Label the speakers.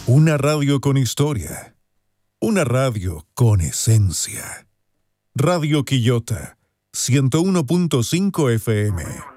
Speaker 1: Una radio con historia. Una radio con esencia. Radio Quillota, 101.5 FM.